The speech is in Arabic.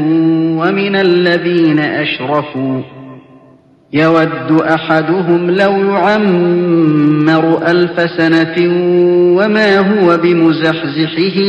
ومن الذين أشركوا يود أحدهم لو يعمر 1000 سنة وما هو بمزحزحه